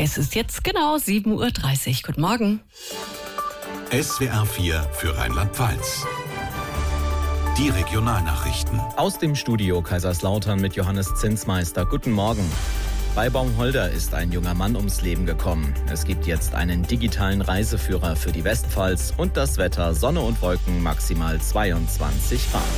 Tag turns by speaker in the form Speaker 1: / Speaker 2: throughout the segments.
Speaker 1: Es ist jetzt genau 7:30 Uhr. Guten Morgen.
Speaker 2: SWR 4 für Rheinland-Pfalz. Die Regionalnachrichten.
Speaker 3: Aus dem Studio Kaiserslautern mit Johannes Zinsmeister. Guten Morgen. Bei Baumholder ist ein junger Mann ums Leben gekommen. Es gibt jetzt einen digitalen Reiseführer für die Westpfalz und das Wetter Sonne und Wolken maximal 22 Grad.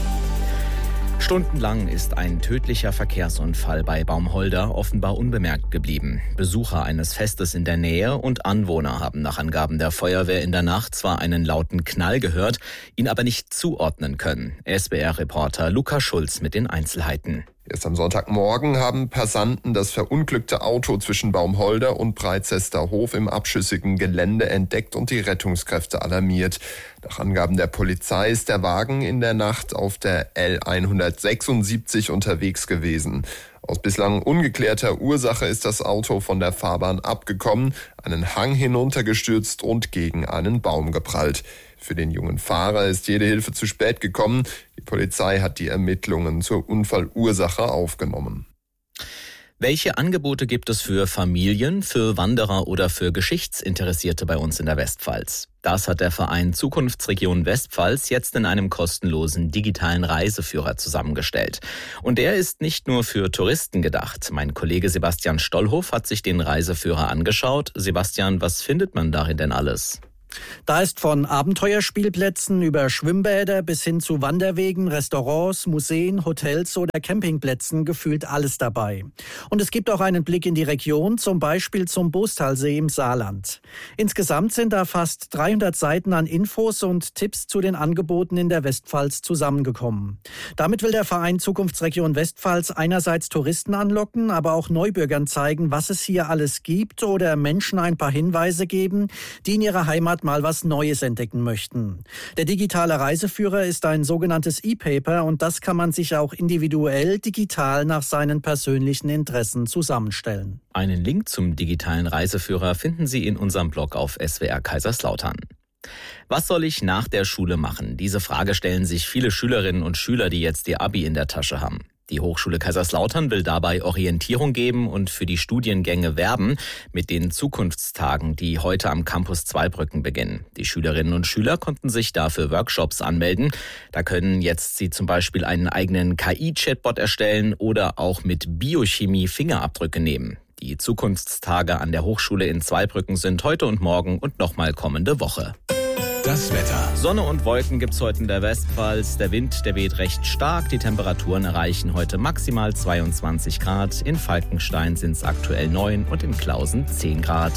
Speaker 3: Stundenlang ist ein tödlicher Verkehrsunfall bei Baumholder offenbar unbemerkt geblieben. Besucher eines Festes in der Nähe und Anwohner haben nach Angaben der Feuerwehr in der Nacht zwar einen lauten Knall gehört, ihn aber nicht zuordnen können. SWR-Reporter Lukas Schulz mit den Einzelheiten.
Speaker 4: Erst am Sonntagmorgen haben Passanten das verunglückte Auto zwischen Baumholder und Breitzester-Hof im abschüssigen Gelände entdeckt und die Rettungskräfte alarmiert. Nach Angaben der Polizei ist der Wagen in der Nacht auf der L176 unterwegs gewesen. Aus bislang ungeklärter Ursache ist das Auto von der Fahrbahn abgekommen, einen Hang hinuntergestürzt und gegen einen Baum geprallt. Für den jungen Fahrer ist jede Hilfe zu spät gekommen. Die Polizei hat die Ermittlungen zur Unfallursache aufgenommen.
Speaker 3: Welche Angebote gibt es für Familien, für Wanderer oder für Geschichtsinteressierte bei uns in der Westpfalz? Das hat der Verein Zukunftsregion Westpfalz jetzt in einem kostenlosen digitalen Reiseführer zusammengestellt. Und der ist nicht nur für Touristen gedacht. Mein Kollege Sebastian Stollhoff hat sich den Reiseführer angeschaut. Sebastian, was findet man darin denn alles?
Speaker 5: Da ist von Abenteuerspielplätzen über Schwimmbäder bis hin zu Wanderwegen, Restaurants, Museen, Hotels oder Campingplätzen gefühlt alles dabei. Und es gibt auch einen Blick in die Region, zum Beispiel zum Bostalsee im Saarland. Insgesamt sind da fast 300 Seiten an Infos und Tipps zu den Angeboten in der Westpfalz zusammengekommen. Damit will der Verein Zukunftsregion Westpfalz einerseits Touristen anlocken, aber auch Neubürgern zeigen, was es hier alles gibt oder Menschen ein paar Hinweise geben, die in ihrer Heimat mal was Neues entdecken möchten. Der digitale Reiseführer ist ein sogenanntes E-Paper und das kann man sich auch individuell digital nach seinen persönlichen Interessen zusammenstellen.
Speaker 3: Einen Link zum digitalen Reiseführer finden Sie in unserem Blog auf SWR Kaiserslautern. Was soll ich nach der Schule machen? Diese Frage stellen sich viele Schülerinnen und Schüler, die jetzt ihr Abi in der Tasche haben. Die Hochschule Kaiserslautern will dabei Orientierung geben und für die Studiengänge werben mit den Zukunftstagen, die heute am Campus Zweibrücken beginnen. Die Schülerinnen und Schüler konnten sich dafür Workshops anmelden. Da können jetzt sie zum Beispiel einen eigenen KI-Chatbot erstellen oder auch mit Biochemie Fingerabdrücke nehmen. Die Zukunftstage an der Hochschule in Zweibrücken sind heute und morgen und nochmal kommende Woche.
Speaker 2: Das Wetter.
Speaker 3: Sonne und Wolken gibt's heute in der Westpfalz. Der Wind, der weht recht stark. Die Temperaturen erreichen heute maximal 22 Grad. In Falkenstein sind's aktuell 9 und in Klausen 10 Grad.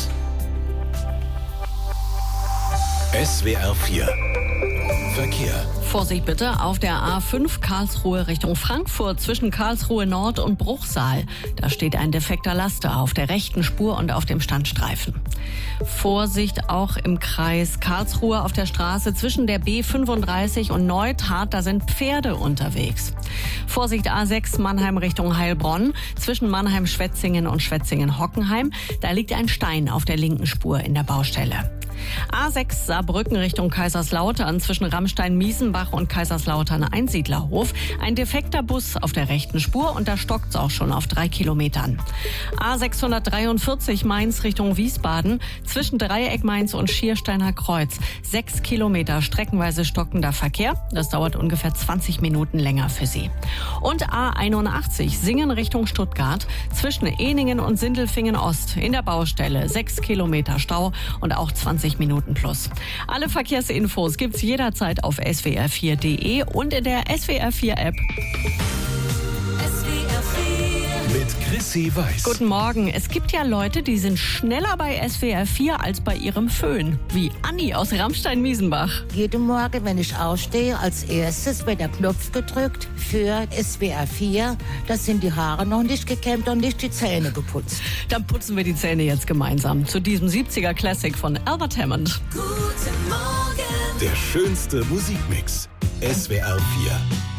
Speaker 2: SWR 4 Verkehr.
Speaker 1: Vorsicht bitte auf der A5 Karlsruhe Richtung Frankfurt zwischen Karlsruhe Nord und Bruchsal. Da steht ein defekter Laster auf der rechten Spur und auf dem Standstreifen. Vorsicht auch im Kreis Karlsruhe auf der Straße zwischen der B35 und Neuthardt. Da sind Pferde unterwegs. Vorsicht A6 Mannheim Richtung Heilbronn zwischen Mannheim-Schwetzingen und Schwetzingen-Hockenheim. Da liegt ein Stein auf der linken Spur in der Baustelle. A6 Saarbrücken Richtung Kaiserslautern zwischen Ramstein-Miesenbach und Kaiserslautern-Einsiedlerhof. Ein defekter Bus auf der rechten Spur und da stockt's auch schon auf 3 Kilometern. A643 Mainz Richtung Wiesbaden zwischen Dreieck Mainz und Schiersteiner Kreuz. 6 Kilometer streckenweise stockender Verkehr. Das dauert ungefähr 20 Minuten länger für Sie. Und A81 Singen Richtung Stuttgart zwischen Ehningen und Sindelfingen Ost in der Baustelle. 6 Kilometer Stau und auch 20 Minuten plus. Alle Verkehrsinfos gibt's jederzeit auf swr4.de und in der SWR4-App.
Speaker 2: Mit Chrissy Weiß.
Speaker 1: Guten Morgen. Es gibt ja Leute, die sind schneller bei SWR4 als bei ihrem Föhn. Wie Anni aus Ramstein-Miesenbach.
Speaker 6: Jeden Morgen, wenn ich aufstehe, als erstes wird der Knopf gedrückt für SWR4. Da sind die Haare noch nicht gekämmt und nicht die Zähne geputzt.
Speaker 1: Dann putzen wir die Zähne jetzt gemeinsam zu diesem 70er Classic von Albert Hammond.
Speaker 2: Der schönste Musikmix. SWR 4.